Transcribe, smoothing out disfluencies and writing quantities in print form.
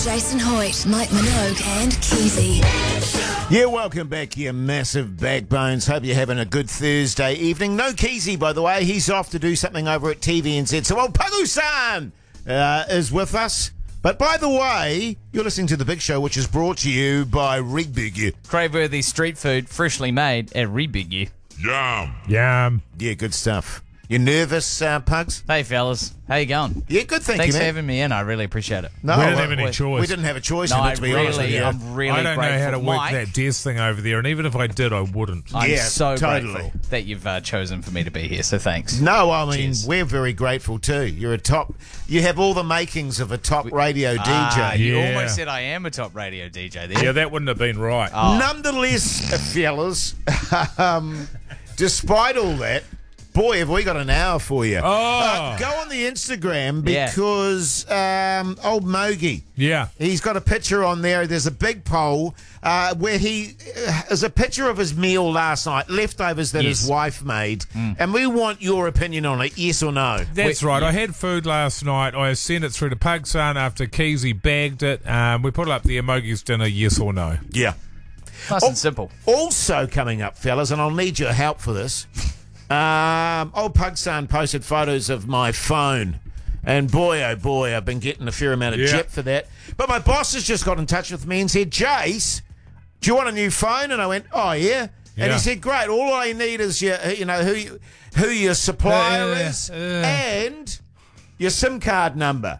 Jason Hoyt, Mike Minogue and Keezy. Yeah, welcome back, you massive backbones. Hope you're having a good Thursday evening. No Keezy, by the way. He's off to do something over at TVNZ. So, Pagu-san is with us. But by the way, you're listening to The Big Show, which is brought to you by Rebig. Crave-worthy street food, freshly made at Rebig. Yum. Yeah, good stuff. You nervous, Pugs? Hey, fellas. How you going? Yeah, good, thank Thanks you, for man. having me in. I really appreciate it. No, We didn't have any we choice. didn't have a choice, No, to be honest with you. I'm really I don't grateful. know how to work Mike, that desk thing over there, and even if I did, I wouldn't. I'm Yeah, so totally. grateful that you've chosen for me to be here, so thanks. No, I mean, Cheers. we're very grateful too. You have all the makings of a top radio DJ. You Yeah. almost said I am a top radio DJ there. Yeah, that wouldn't have been right. Nonetheless, fellas, despite all that, boy, have we got an hour for you. Oh. Go on the Instagram Yeah. because old Mogi, Yeah. he's got a picture on there. There's a big poll where he is a picture of his meal last night, leftovers that his Yes. wife made, and we want your opinion on it, yes or no. That's right. I had food last night. I sent it through to Pugson after Keezy bagged it. We put it up the Emogi's dinner, yes or no. Yeah. Nice and simple. Also coming up, fellas, and I'll need your help for this. Old Pugson posted photos of my phone. And boy, oh boy, I've been getting a fair amount of jip for that. But my boss has just got in touch with me and said, Jace, do you want a new phone? And I went, oh, yeah. And Yeah. he said, great, all I need is who your supplier is and your SIM card number.